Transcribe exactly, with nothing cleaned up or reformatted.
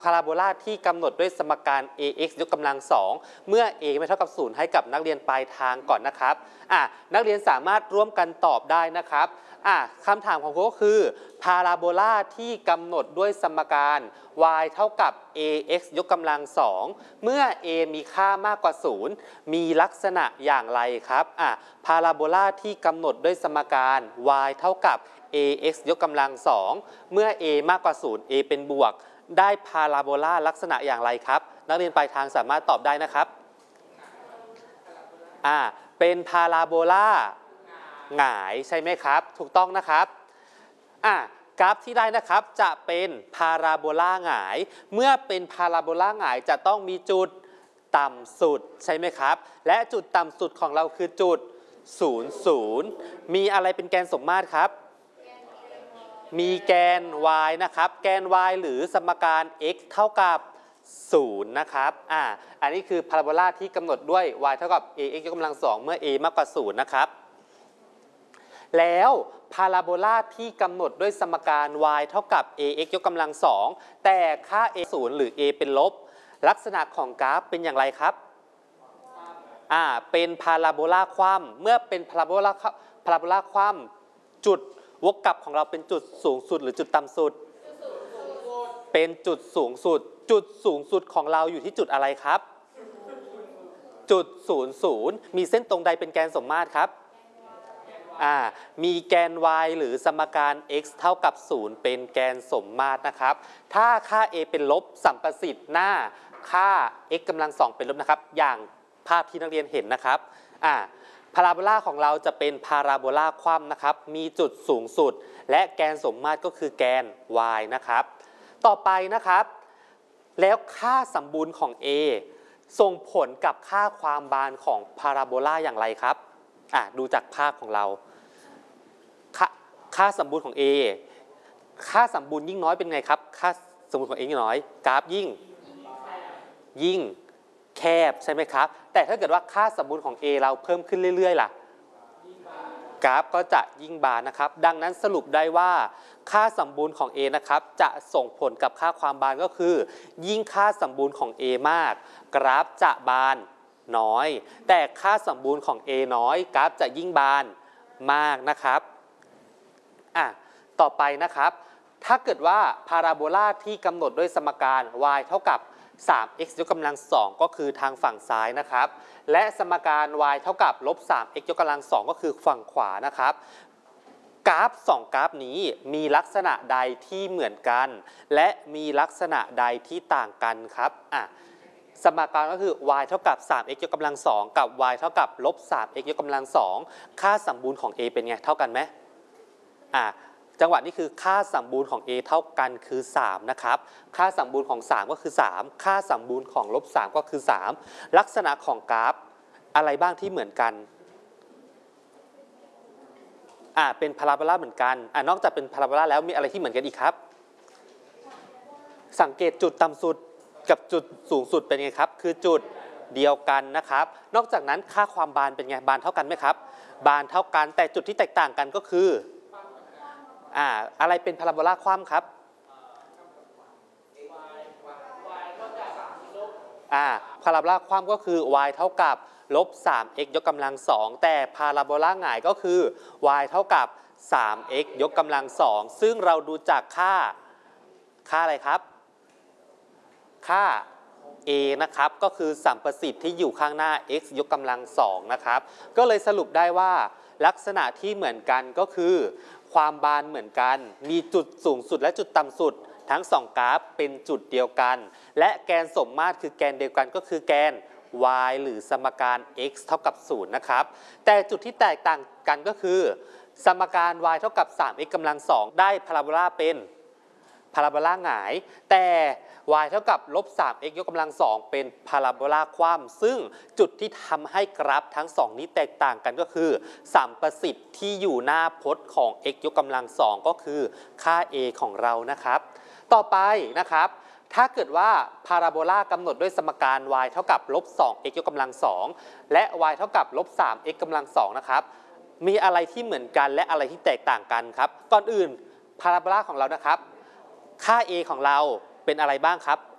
พาราโบลาที่กำหนดด้วยสมการ ax ยกกำลังสองเมื่อ a ไม่เท่ากับศูนย์ให้กับนักเรียนปลายทางก่อนนะครับอ่ะนักเรียนสามารถร่วมกันตอบได้นะครับอ่ะคำถามของคุณก็คือพาราโบลาที่กำหนดด้วยสมการ y เท่ากับ ax ยกกำลังสองเมื่อ a มีค่ามากกว่าศูนย์มีลักษณะอย่างไรครับอ่ะพาราโบลาที่กำหนดด้วยสมการ y เท่ากับ ax ยกกำลังสองเมื่อ a มากกว่าศูนย์ a เป็นบวกได้พาราโบลาลักษณะอย่างไรครับนักเรียนปลายทางสามารถตอบได้นะครับอ่าเป็นพาราโบลาหงายใช่ไหมครับถูกต้องนะครับอ่ากราฟที่ได้นะครับจะเป็นพาราโบลาหงายเมื่อเป็นพาราโบลาหงายจะต้องมีจุดต่ำสุดใช่ไหมครับและจุดต่ำสุดของเราคือจุดศูนย์ ศูนย์มีอะไรเป็นแกนสมมาตรครับมีแกน y นะครับแกน y หรือสมการ x เท่ากับศูนย์นะครับอ่าอันนี้คือพาราโบลาที่กำหนดด้วย y เท่ากับ ax ยกกำลังสองเมื่อ a มากกว่าศูนย์นะครับแล้วพาราโบลาที่กำหนดด้วยสมการ y เท่ากับ ax ยกกำลังสองแต่ค่า a ศูนย์หรือ a เป็นลบลักษณะของกราฟเป็นอย่างไรครับอ่าเป็นพาราโบลาคว่ำเมื่อเป็นพาราโบลาพาราโบลาคว่ำจุดวกกลับของเราเป็นจุดสูงสุดหรือจุดต่ำสุดเป็นจุดสูงสุดจุดสูงสุดของเราอยู่ที่จุดอะไรครับจุดศูนย์ศูนย์มีเส้นตรงใดเป็นแกนสมมาตรครับอ่ามีแกน y หรือสมการ x เท่ากับศูนย์เป็นแกนสมมาตรนะครับถ้าค่า a เป็นลบสัมประสิทธิ์หน้าค่า x กำลังสองเป็นลบนะครับอย่างภาพที่นักเรียนเห็นนะครับอ่าพาราโบลาของเราจะเป็นพาราโบลาคว่ำนะครับมีจุดสูงสุดและแกนสมมาตรก็คือแกน y นะครับต่อไปนะครับแล้วค่าสมบูรณ์ของ a ส่งผลกับค่าความบานของพาราโบลาอย่างไรครับอ่ะดูจากภาพของเราค่าค่าสมบูรณ์ของ a ค่าสมบูรณ์ยิ่งน้อยเป็นไงครับค่าสมบูรณ์ของ a ยิ่งน้อยกราฟยิ่งยิ่งแคบใช่ไหมครับแต่ถ้าเกิดว่าค่าสมบูรณ์ของ a เราเพิ่มขึ้นเรื่อยๆล่ะกราฟก็จะยิ่งบานนะครับดังนั้นสรุปได้ว่าค่าสมบูรณ์ของ a นะครับจะส่งผลกับค่าความบานก็คือยิ่งค่าสมบูรณ์ของ a มากกราฟจะบานน้อยแต่ค่าสมบูรณ์ของ a น้อยกราฟจะยิ่งบานมากนะครับอ่ะต่อไปนะครับถ้าเกิดว่าพาราโบลาที่กำหนดด้วยสมการ y เท่ากับสาม x ยกกำลังสองก็คือทางฝั่งซ้ายนะครับและสมการ y เท่ากับลบ สาม x ยกกำลังสองก็คือฝั่งขวานะครับกราฟสองกราฟนี้มีลักษณะใดที่เหมือนกันและมีลักษณะใดที่ต่างกันครับอ่ะสมการก็คือ y เท่ากับ สาม x ยกกำลังสองกับ y เท่ากับลบ สาม x ยกกำลังสองค่าสมบูรณ์ของ a เป็นไงเท่ากันไหมอ่ะจังหวะนี้คือค่าสมบูรณ์ของ a เท่ากันคือสามนะครับค่าสมบูรณ์ของสามก็คือสามค่าสมบูรณ์ของลบสามก็คือสามลักษณะของกราฟอะไรบ้างที่เหมือนกันอ่าเป็นพาราโบลาเหมือนกันอ่านอกจากเป็นพาราโบลาแล้วมีอะไรที่เหมือนกันอีกครับสังเกตจุดต่ำสุดกับจุดสูงสุดเป็นไงครับคือจุดเดียวกันนะครับนอกจากนั้นค่าความบานเป็นไงบานเท่ากันไหมครับบานเท่ากันแต่จุดที่แตกต่างกันก็คืออ่าอะไรเป็นพาราโบลาคว่ำครับอ่าพาราโบลาคว่ำก็คือ y เท่ากับลบ สาม x ยกกำลังสองแต่พาราโบลาหงายก็คือ y เท่ากับ สาม x ยกกำลังสองซึ่งเราดูจากค่าค่าอะไรครับค่า a นะครับก็คือสัมประสิทธิ์ที่อยู่ข้างหน้า x ยกกำลังสองนะครับก็เลยสรุปได้ว่าลักษณะที่เหมือนกันก็คือความบานเหมือนกันมีจุดสูงสุดและจุดต่ำสุดทั้งสองกราฟเป็นจุดเดียวกันและแกนสมมาตรคือแกนเดียวกันก็คือแกน y หรือสมการ x เท่ากับศูนย์นะครับแต่จุดที่แตกต่างกันก็คือสมการ y เท่ากับ สาม x กำลังสองได้พาราโบลาเป็นพาราโบลาหงายแต่ y เท่ากับลบ สาม x ยกกำลังสองเป็นพาราโบลาคว่ำซึ่งจุดที่ทำให้กราฟทั้งสองนี้แตกต่างกันก็คือสัมประสิทธิ์ที่อยู่หน้าพจน์ของ x ยกกำลังสองก็คือค่า a ของเรานะครับต่อไปนะครับถ้าเกิดว่าพาราโบลากำหนดด้วยสมการ y เท่ากับลบ สอง x ยกกำลังสองและ y เท่ากับลบ สาม x กำลังสองนะครับมีอะไรที่เหมือนกันและอะไรที่แตกต่างกันครับก่อนอื่นพาราโบลาของเรานะครับค่า a ของเราเป็นอะไรบ้างครับ